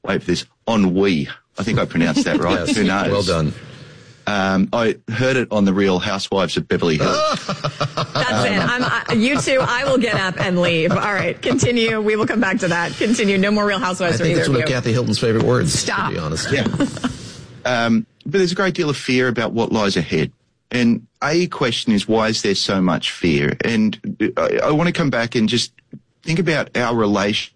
wait for this, ennui. I think I pronounced that right. Yes, who knows? well done. I heard it on The Real Housewives of Beverly Hills. That's it. You two, I will get up and leave. All right, continue. We will come back to that. Continue. No more Real Housewives for either of you. I think that's one of Kathy Hilton's favorite words, Stop. to be honest. Yeah. But there's a great deal of fear about what lies ahead. And a question is, why is there so much fear? And I want to come back and just think about our relation.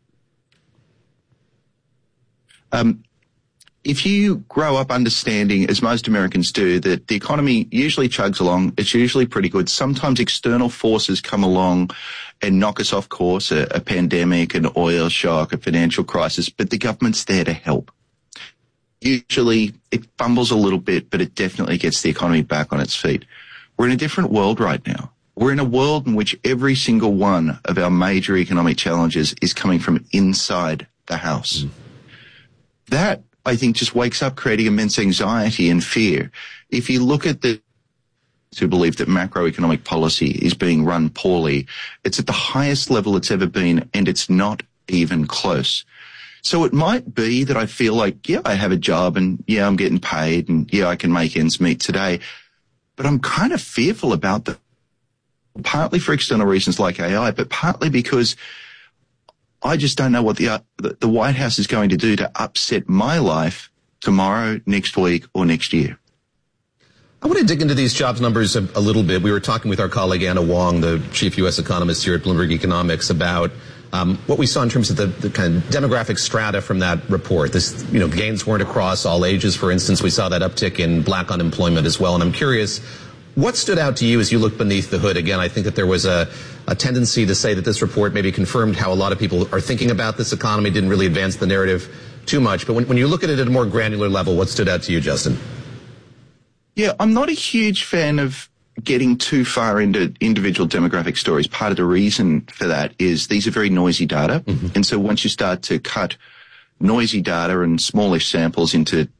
If you grow up understanding, as most Americans do, that the economy usually chugs along, it's usually pretty good. Sometimes external forces come along and knock us off course, a pandemic, an oil shock, a financial crisis, but the government's there to help. Usually it fumbles a little bit, but it definitely gets the economy back on its feet. We're in a different world right now. We're in a world in which every single one of our major economic challenges is coming from inside the house. That, I think, just wakes up creating immense anxiety and fear. If you look at who believe that macroeconomic policy is being run poorly, it's at the highest level it's ever been, and it's not even close. So it might be that I feel like, yeah, I have a job and yeah, I'm getting paid and yeah, I can make ends meet today. But I'm kind of fearful about that, partly for external reasons like AI, but partly because I just don't know what the White House is going to do to upset my life tomorrow, next week, or next year. I want to dig into these jobs numbers a little bit. We were talking with our colleague Anna Wong, the chief U.S. economist here at Bloomberg Economics, about what we saw in terms of the kind of demographic strata from that report. This, gains weren't across all ages. For instance, we saw that uptick in black unemployment as well. And I'm curious, what stood out to you as you look beneath the hood? Again, I think that there was a tendency to say that this report maybe confirmed how a lot of people are thinking about this economy, didn't really advance the narrative too much. But when you look at it at a more granular level, what stood out to you, Justin? Yeah, I'm not a huge fan of getting too far into individual demographic stories. Part of the reason for that is these are very noisy data. Mm-hmm. And so once you start to cut noisy data and smallish samples into,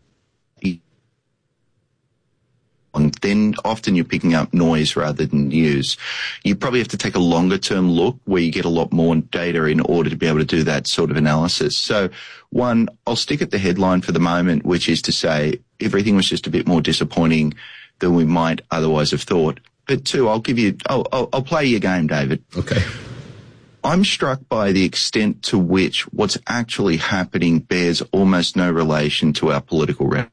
then often you're picking up noise rather than news. You probably have to take a longer term look where you get a lot more data in order to be able to do that sort of analysis. So one, I'll stick at the headline for the moment, which is to say everything was just a bit more disappointing than we might otherwise have thought. But two, I'll play your game, David. Okay. I'm struck by the extent to which what's actually happening bears almost no relation to our political realm.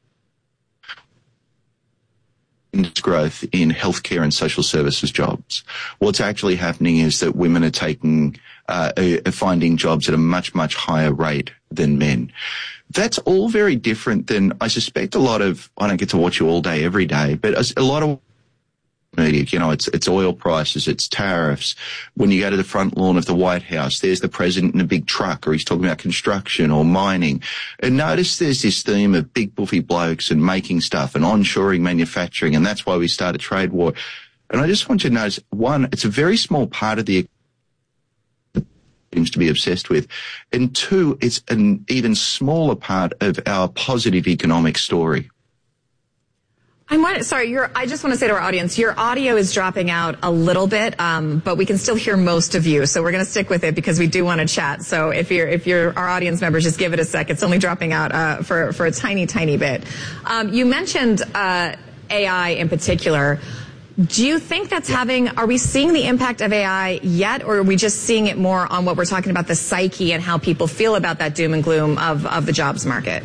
Growth in healthcare and social services jobs. What's actually happening is that women are finding jobs at a much, much higher rate than men. That's all very different than, I suspect, I don't get to watch you all day, every day, but a lot of media, it's oil prices, it's tariffs. When you go to the front lawn of the White House, there's the president in a big truck, or he's talking about construction or mining. And notice there's this theme of big buffy blokes and making stuff and onshoring manufacturing, and that's why we start a trade war. And I just want you to notice, one, it's a very small part of the things to be obsessed with. And two, it's an even smaller part of our positive economic story. I just want to say to our audience, your audio is dropping out a little bit, but we can still hear most of you. So we're going to stick with it because we do want to chat. So if you're our audience members, just give it a sec. It's only dropping out for a tiny, tiny bit. You mentioned AI in particular. Do you think are we seeing the impact of AI yet, or are we just seeing it more on what we're talking about, the psyche and how people feel about that doom and gloom of the jobs market?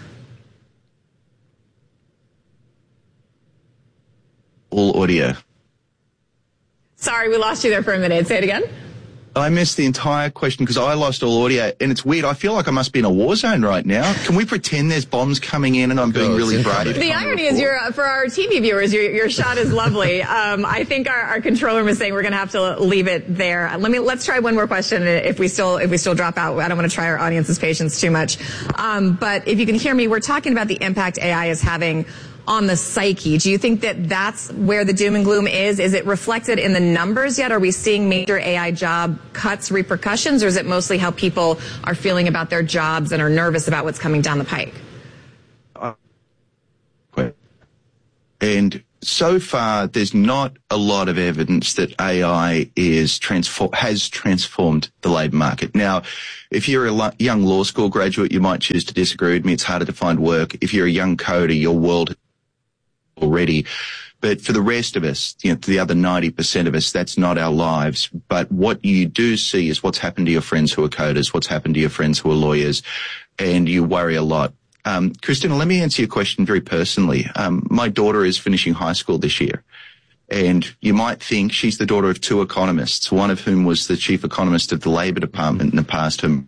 All audio. Sorry, we lost you there for a minute. Say it again. I missed the entire question because I lost all audio, and it's weird. I feel like I must be in a war zone right now. Can we pretend there's bombs coming in and I'm being really brave? The irony is, for our TV viewers, your shot is lovely. I think our controller was saying we're going to have to leave it there. Let's try one more question. If we still drop out, I don't want to try our audience's patience too much. But if you can hear me, we're talking about the impact AI is having on the psyche. Do you think that that's where the doom and gloom is? Is it reflected in the numbers yet? Are we seeing major AI job cuts repercussions, or is it mostly how people are feeling about their jobs and are nervous about what's coming down the pike? And so far, there's not a lot of evidence that AI has transformed the labour market. Now, if you're a young law school graduate, you might choose to disagree with me. It's harder to find work. If you're a young coder, your world already. But for the rest of us, the other 90% of us, that's not our lives. But what you do see is what's happened to your friends who are coders, what's happened to your friends who are lawyers, and you worry a lot. Christina, let me answer your question very personally. My daughter is finishing high school this year, and you might think she's the daughter of two economists, one of whom was the chief economist of the Labor Department in the past. And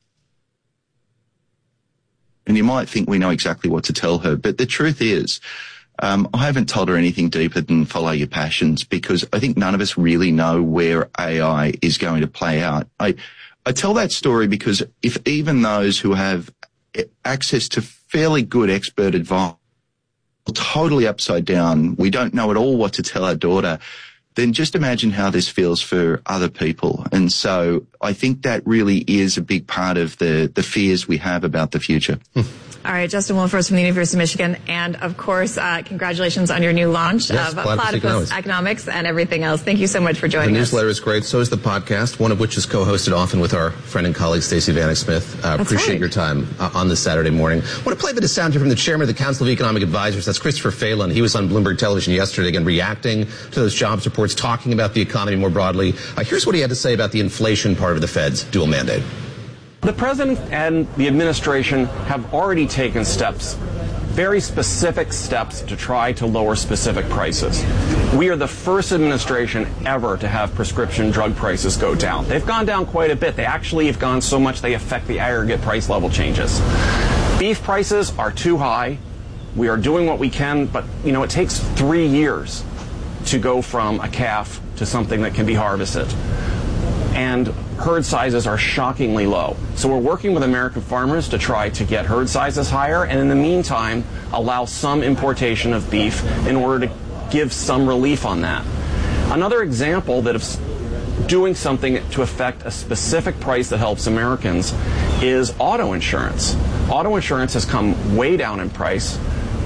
you might think we know exactly what to tell her, but the truth is, I haven't told her anything deeper than follow your passions, because I think none of us really know where AI is going to play out. I tell that story because if even those who have access to fairly good expert advice are totally upside down, we don't know at all what to tell our daughter, then just imagine how this feels for other people. And so I think that really is a big part of the fears we have about the future. All right, Justin Wilfors from the University of Michigan. And, of course, congratulations on your new launch of Platypus Economics and everything else. Thank you so much for joining us. The newsletter is great. So is the podcast, one of which is co-hosted often with our friend and colleague, Stacey Vanek Smith. Appreciate your time on this Saturday morning. I want to play a bit of sound here from the chairman of the Council of Economic Advisors. That's Christopher Phelan. He was on Bloomberg Television yesterday, again, reacting to those jobs reports, talking about the economy more broadly. Here's what he had to say about the inflation part of the Fed's dual mandate. The president and the administration have already taken steps, very specific steps, to try to lower specific prices. We are the first administration ever to have prescription drug prices go down. They've gone down quite a bit. They actually have gone so much they affect the aggregate price level changes. Beef prices are too high. We are doing what we can, but it takes 3 years to go from a calf to something that can be harvested. And herd sizes are shockingly low. So we're working with American farmers to try to get herd sizes higher, and in the meantime, allow some importation of beef in order to give some relief on that. Another example that is doing something to affect a specific price that helps Americans is auto insurance. Auto insurance has come way down in price,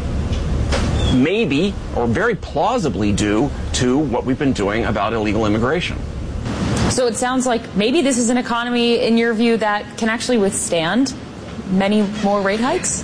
maybe or very plausibly due to what we've been doing about illegal immigration. So it sounds like maybe this is an economy, in your view, that can actually withstand many more rate hikes?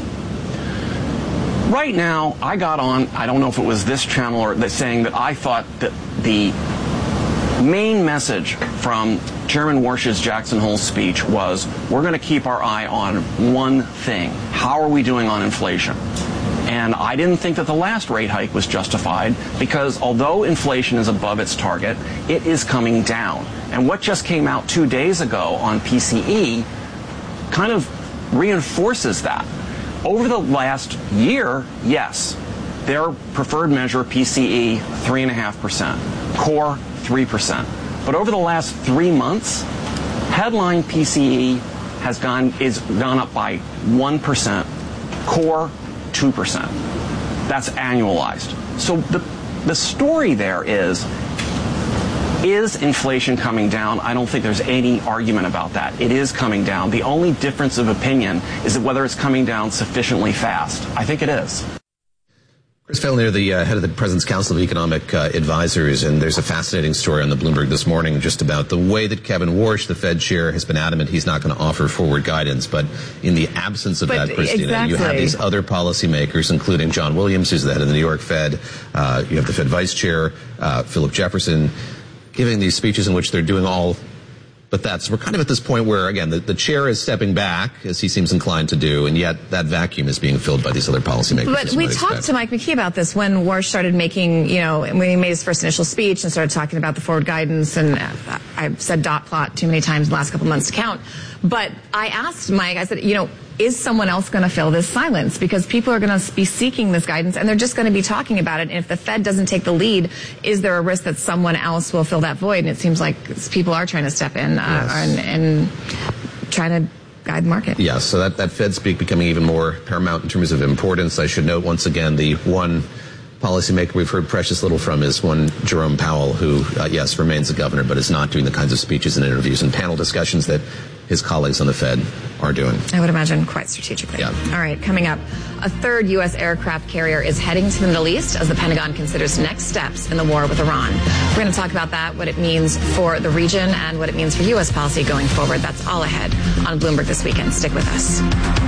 Right now, I got on, I don't know if it was this channel or saying that I thought that the main message from Chairman Warsh's Jackson Hole speech was, we're going to keep our eye on one thing. How are we doing on inflation? And I didn't think that the last rate hike was justified, because although inflation is above its target, it is coming down. And what just came out 2 days ago on PCE kind of reinforces that. Over the last year, yes, their preferred measure, PCE, 3.5%, core 3%. But over the last 3 months, headline PCE has gone up by 1%, core 2%. That's annualized. So the story there is inflation coming down? I don't think there's any argument about that. It is coming down. The only difference of opinion is whether it's coming down sufficiently fast. I think it is. Chris Phelan, the head of the President's Council of Economic Advisors, and there's a fascinating story on the Bloomberg this morning just about the way that Kevin Warsh, the Fed chair, has been adamant he's not going to offer forward guidance. But in the absence of that, Christina, you have these other policymakers, including John Williams, who's the head of the New York Fed. You have the Fed vice chair, Philip Jefferson, giving these speeches in which they're doing all but we're kind of at this point where, again, the chair is stepping back, as he seems inclined to do, and yet that vacuum is being filled by these other policymakers. But we talked to Mike McKee about this when Warsh started making, when he made his first initial speech and started talking about the forward guidance, and I've said dot plot too many times in the last couple of months to count. But I asked Mike, I said, is someone else going to fill this silence? Because people are going to be seeking this guidance, and they're just going to be talking about it. And if the Fed doesn't take the lead, is there a risk that someone else will fill that void? And it seems like people are trying to step in and trying to guide the market. Yes, so that Fed speak becoming even more paramount in terms of importance. I should note once again the one policymaker we've heard precious little from is one Jerome Powell, who, yes, remains a governor, but is not doing the kinds of speeches and interviews and panel discussions that his colleagues on the Fed are doing. I would imagine quite strategically. Yeah. All right, coming up, a third U.S. aircraft carrier is heading to the Middle East as the Pentagon considers next steps in the war with Iran. We're going to talk about that, what it means for the region and what it means for U.S. policy going forward. That's all ahead on Bloomberg This Weekend. Stick with us.